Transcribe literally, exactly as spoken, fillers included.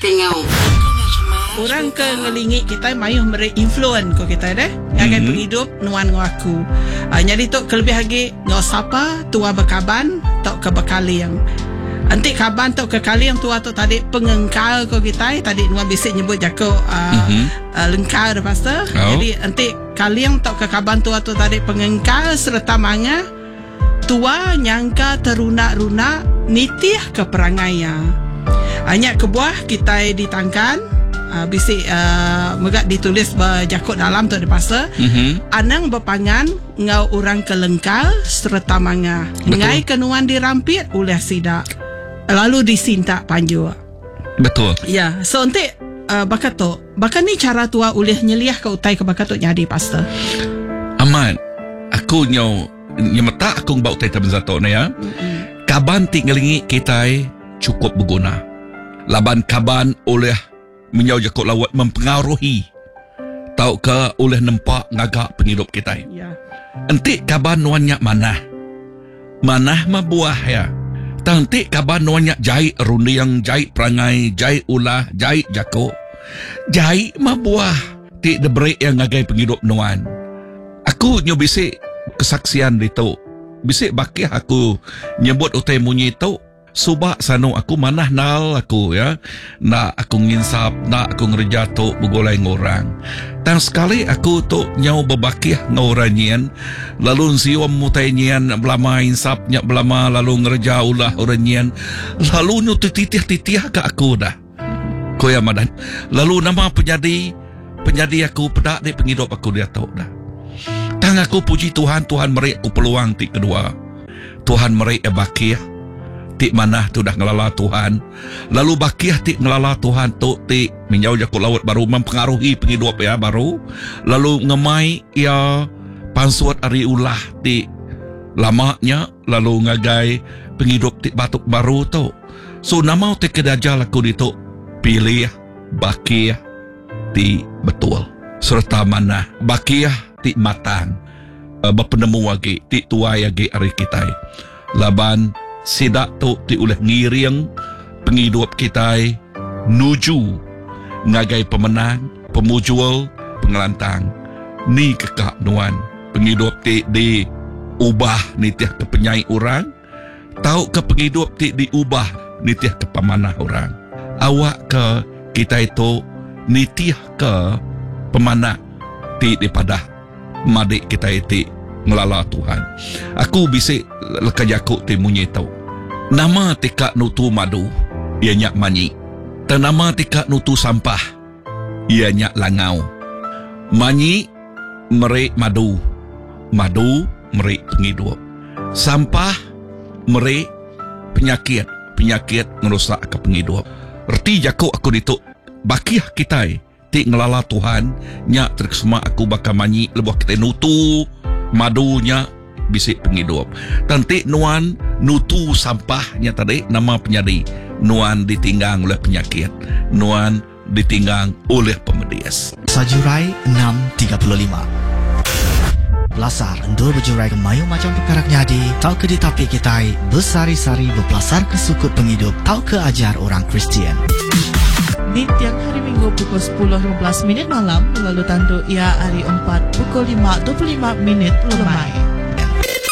tengok. Orang ke ngelingit kita mayuh mere influence ko kita deh. Yang mm-hmm. penghidup nuan ngaku. Uh, jadi tu kelebih lagi ngau sapa tua bekaban tok ke bekaliang. Anti kaban tok ke kaliang tua tu tadi pengengkal ko kita tadi nuan bisik nyebut jako uh, mm-hmm. uh, lengkal dah pastor. Oh. Jadi anti kaliang tok ke kaban tua tu tadi pengengkal serta manga tua nyangka teruna-runa nitih ke perangainya. Hanya kebuah kita ditangkan Uh, bisik uh, megak ditulis berjakut dalam tu dipasa mm-hmm. anang berpangan ngau orang kelengkal serta manga ngai kenuan dirampit oleh sidak lalu disintak panju. Betul. Ya, so nanti uh, bakat tu bakat ni cara tua oleh nyeliah ke utai ke bakat tu jadi pastor. Aman. Aku nyau nyemeta aku bau utai taben zato na ya. Mm-hmm. Kaban tinggalingi kita cukup berguna. Laban kaban oleh menyau jakut lawat mempengaruhi tau ke oleh nampak ngagak penghidup kita. Ya. Entik kaban nuannya manah. Manah mah buah ya. Tantik kaban nuannya jahit rundiang, jahit perangai, jahit ulah, jahit jakut. Jahit mah buah. Tik debreak yang ngagai penghidup nuan. Aku nyo bisik kesaksian itu. Bisik bakih aku nyebut utai munyi itu. Subak sano aku manah nal aku ya. Nak aku nginsap, nak aku ngerja tu begolai ngorang. Tang sekali aku tu nyau berbakih ngoranyian. Lalu siwam mutai nyian belama insap nyak belama lalu ngerja ulah oranyian. Lalu nyu titih-titih ke aku dah. Koya madan. Lalu nama penjadi penjadi aku pedak di penghidup aku dia tahu dah. Tang aku puji Tuhan, Tuhan meri aku peluang ti kedua. Tuhan meri bakih tik manah tu dah ngelala Tuhan. Lalu bakiyah tik ngelala Tuhan tu tik menyau jakut laut baru mempengaruhi penghidup ya baru. Lalu ngemai ya pansuat ari ulah tik lamanya lalu ngagai penghidup tik batuk baru tu. So nama tik kedajal aku ditu pilih bakiyah tik betul serta manah bakiyah tik matang uh, berpenemu lagi tik tua lagi ari kita. Laban sidak tu ti oleh ngiring penghidup kita nuju ngagai pemenang, pemujual, pengelantang. Ni kekak nuan penghidup ti di ubah nitiah ke penyai orang, tahu ke penghidup ti diubah nitiah ke pemanah orang. Awak ke kita itu nitiah ke pemanah ti daripada madik kita itu ngelala Tuhan. Aku bisik lekajakuk ti munyi tau. Nama tika nutu madu, ia nyak manyi. Dan nama tika nutu sampah, ia nyak langau. Manyi merik madu, madu merik penghidup. Sampah merik penyakit, penyakit merosak ke penghidup. Reti jakuk aku dituk bakiyah kita ti ngelala Tuhan nyak terkesema aku bakal manyi lebuh kita nutu madunya bisik penghidup. Tanti nuan nutu sampahnya tadi nama penyadi. Nuan ditinggang oleh penyakit. Nuan ditinggang oleh pemedias. Sajurai enam tiga puluh lima. Belasar endur berjurai ke mayu macam perkara nyadi. Tau ke ditapi kita bersari-sari berpelasar ke sukut penghidup. Tau ke ajar orang Kristian. Di tiang hari Minggu pukul sepuluh lima belas minit malam, lalu tanduk ia hari empat pukul lima dua puluh lima minit lemai.